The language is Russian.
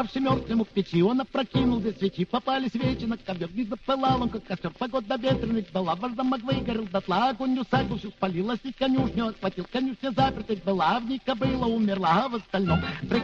Мертвым у печи он опрокинул две свечи, попали свечи на ковер, не запылал он, как костер, погода ветреных была, ваш замок выгорел дотла, огонь усадьбу всю спалилась, и конюшню отхватил, конюшня запертой была, в ней кобыла умерла, а в остальном